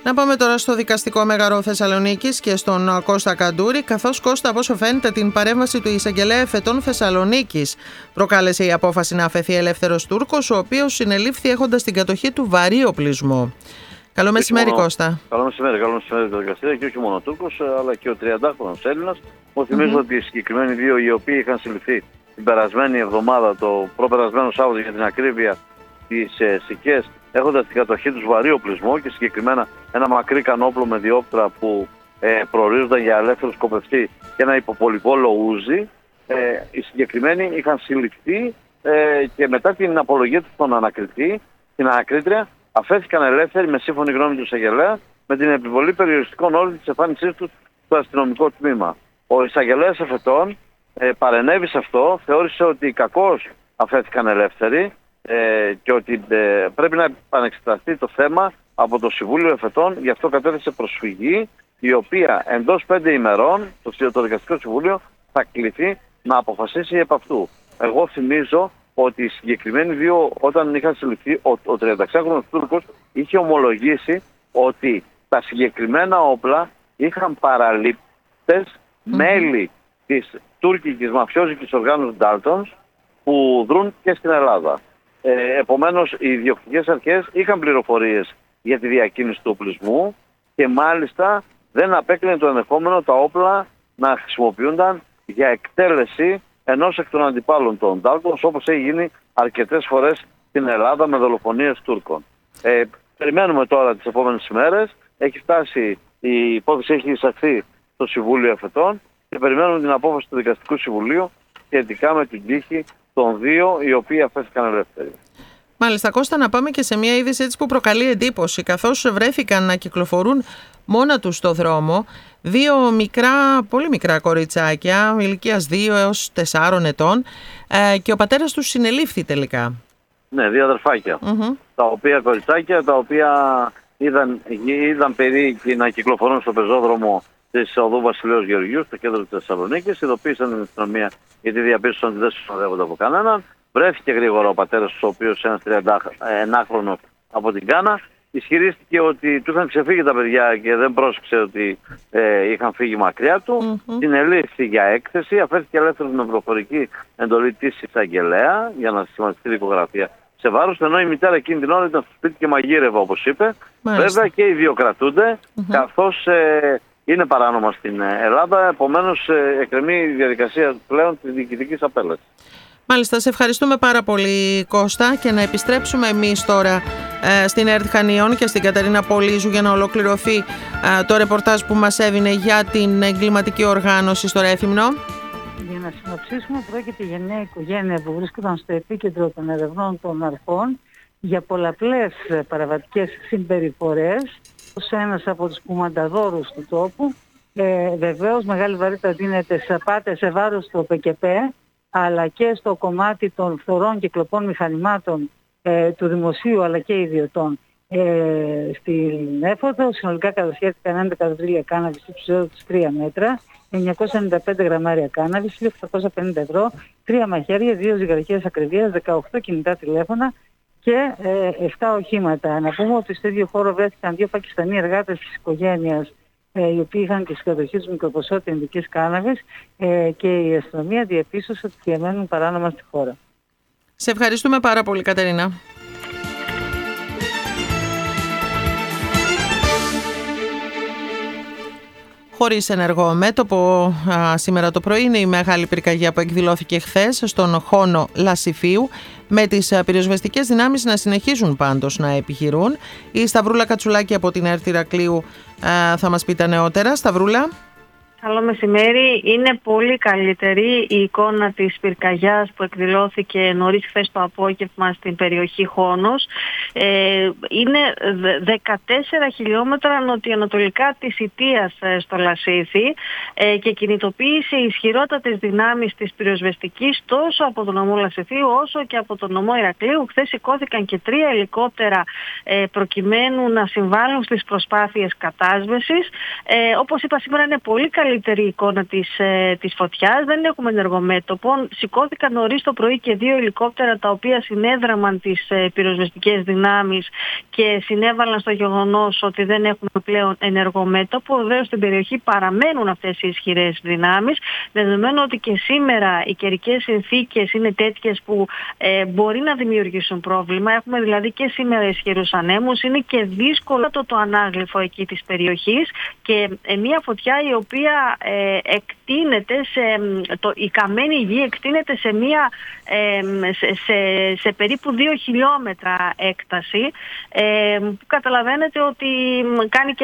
Να πάμε τώρα στο δικαστικό μέγαρο Θεσσαλονίκης και στον Κώστα Καντούρη, καθώς, Κώστα, από όσο φαίνεται, την παρέμβαση του εισαγγελέα εφετών Θεσσαλονίκης προκάλεσε η απόφαση να αφαιθεί ελεύθερος Τούρκος, ο οποίος συνελήφθη έχοντας στην κατοχή του βαρύ οπλισμό. Καλό μεσημέρι, Κώστα. Καλό μεσημέρι το δικαστήριο, και όχι μόνο ο Τούρκος, αλλά και ο 30χρονος Έλληνας. Μου θυμίζω ότι οι συγκεκριμένοι δύο, οι οποίοι είχαν συλληφθεί την περασμένη εβδομάδα, το προπερασμένο Σάββατο για την ακρίβεια, τις Σικές, έχοντας στην κατοχή τους βαρύ οπλισμό και συγκεκριμένα ένα μακρύ κανόπλο με διόπτρα που προορίζονταν για ελεύθερο σκοπευτή και ένα υποπολιπόλο ούζι, οι συγκεκριμένοι είχαν συλληφθεί και μετά την απολογία του στον ανακριτή, την ανακρίτρια, αφέθηκαν ελεύθεροι με σύμφωνη γνώμη του εισαγγελέα με την επιβολή περιοριστικών όρων της εμφάνισής τους στο αστυνομικό τμήμα. Ο εισαγγελέας εφετών παρενέβη σε αυτό, θεώρησε ότι κακώς αφέθηκαν ελεύθεροι και ότι πρέπει να επανεξεταστεί το θέμα από το Συμβούλιο Εφετών. Γι' αυτό κατέθεσε προσφυγή, η οποία εντός 5 ημερών το Δικαστικό Συμβούλιο θα κληθεί να αποφασίσει επ' αυτού. Εγώ θυμίζω ότι οι συγκεκριμένοι δύο, όταν είχαν συλληφθεί, ο 36χρονος Τούρκος είχε ομολογήσει ότι τα συγκεκριμένα όπλα είχαν παραλήπτες μέλη της τουρκικής μαφιόζικης οργάνωσης Daltons που δρούν και στην Ελλάδα. Επομένως, οι διοκτικές αρχές είχαν πληροφορίες για τη διακίνηση του οπλισμού και μάλιστα δεν απέκλεινε το ενδεχόμενο τα όπλα να χρησιμοποιούνταν για εκτέλεση ενός εκ των αντιπάλων των Daltons, όπως έχει γίνει αρκετές φορές στην Ελλάδα με δολοφονίες Τούρκων. Περιμένουμε τώρα τις επόμενες ημέρες. Έχει φτάσει, η υπόθεση έχει εισαχθεί στο Συμβούλιο Εφετών και περιμένουμε την απόφαση του Δικαστικού Συμβουλίου σχετικά με την τύχη των δύο, οι οποίοι αφέθηκαν ελεύθεροι. Μάλιστα, Κώστα, να πάμε και σε μια είδηση έτσι που προκαλεί εντύπωση, καθώς βρέθηκαν να κυκλοφορούν μόνα τους στο δρόμο δύο πολύ μικρά κοριτσάκια ηλικίας 2 έως 4 ετών και ο πατέρας τους συνελήφθη τελικά. Ναι, δύο αδερφάκια, τα οποία κοριτσάκια, τα οποία είδαν παιδί να κυκλοφορούν στο πεζόδρομο της οδού Βασιλέως Γεωργιού, στο κέντρο της Θεσσαλονίκης, ειδοποίησαν την αστυνομία γιατί διαπίστωσαν ότι δεν συνοδεύονται από κανέναν. Βρέθηκε γρήγορα ο πατέρας του, ο οποίος ένας 31χρονος από την Κάνα, ισχυρίστηκε ότι του είχαν ξεφύγει τα παιδιά και δεν πρόσεξε ότι είχαν φύγει μακριά του. Συνελήφθη για έκθεση, αφέθηκε ελεύθερος με προφορική εντολή της εισαγγελέα για να συστηματιστεί δικογραφία σε βάρος, ενώ η μητέρα εκείνη την ώρα ήταν στο σπίτι και μαγείρευε, όπως είπε. Βέβαια και οι δύο κρατούνται, καθώς είναι παράνομα στην Ελλάδα, επομένως εκκρεμεί η διαδικασία πλέον της διοικητικής απέλασης. Μάλιστα, σε ευχαριστούμε πάρα πολύ, Κώστα, και να επιστρέψουμε εμείς τώρα στην ΕΡΤ Χανίων και στην Κατερίνα Πολύζου για να ολοκληρωθεί το ρεπορτάζ που μας έβηνε για την εγκληματική οργάνωση στο Ρέθυμνο. Για να συνοψίσουμε, πρόκειται για μια οικογένεια που βρίσκονταν στο επίκεντρο των ερευνών των αρχών για πολλαπλές παραβατικές συμπεριφορές ως ένας από τους κουμανταδόρους του τόπου. Βεβαίως μεγάλη βαρύτητα δίνεται σε απάτες σε βάρος του ΠΚΠ, αλλά και στο κομμάτι των φθορών και κλοπών μηχανημάτων του δημοσίου αλλά και ιδιωτών. Στην Έφοδο συνολικά κατασχέθηκαν 11 εκατομμύρια κάναβης ύψους 3 μέτρα, 995 γραμμάρια κάναβης, 1.850 ευρώ, 3 μαχαίρια, 2 ζυγαρχές ακριβίας, 18 κινητά τηλέφωνα και 7 οχήματα. Να πούμε ότι στο ίδιο χώρο βρέθηκαν 2 Πακιστανοί εργάτες της οικογένειας, οι οποίοι είχαν και στην κατοχή τους μικροποσότητα ενδικής κάναβης και η αστυνομία διαπίστωσε ότι διαμένουν παράνομα στη χώρα. Σε ευχαριστούμε πάρα πολύ, Κατερίνα. Χωρίς ενεργό μέτωπο, σήμερα το πρωί είναι η μεγάλη πυρκαγιά που εκδηλώθηκε χθες στον Χόνο Λασιφίου, με τις πυροσβεστικές δυνάμεις να συνεχίζουν πάντως να επιχειρούν. Η Σταυρούλα Κατσουλάκη από την ΕΡΤ Ηρακλείου θα μας πει τα νεότερα. Σταυρούλα. Καλό μεσημέρι. Είναι πολύ καλύτερη η εικόνα της πυρκαγιάς που εκδηλώθηκε νωρίς χθες το απόγευμα στην περιοχή Χόνος. Είναι 14 χιλιόμετρα νοτιοανατολικά της Ιτίας στο Λασίθι και κινητοποίησε ισχυρότατες δυνάμεις της πυροσβεστικής τόσο από τον νομό Λασιθίου όσο και από τον νομό Ηρακλείου. Χθες σηκώθηκαν και 3 ελικόπτερα προκειμένου να συμβάλλουν στις προσπάθειες κατάσβεσης. Όπως είπα, σήμερα είναι πολύ καλύτερη καλύτερη εικόνα της φωτιάς, δεν έχουμε ενεργομέτωπο. Σηκώθηκαν νωρίς το πρωί και 2 ελικόπτερα τα οποία συνέδραμαν τις πυροσβεστικές δυνάμεις και συνέβαλαν στο γεγονός ότι δεν έχουμε πλέον ενεργομέτωπο. Βέβαια στην περιοχή παραμένουν αυτές οι ισχυρές δυνάμεις, δεδομένου ότι και σήμερα οι καιρικές συνθήκες είναι τέτοιες που μπορεί να δημιουργήσουν πρόβλημα. Έχουμε δηλαδή και σήμερα ισχυρούς ανέμους, είναι και δύσκολο το ανάγλυφο εκεί της περιοχής και μια φωτιά η οποία εκτείνεται η καμένη γη εκτείνεται σε περίπου 2 χιλιόμετρα έκταση, που καταλαβαίνετε ότι κάνει και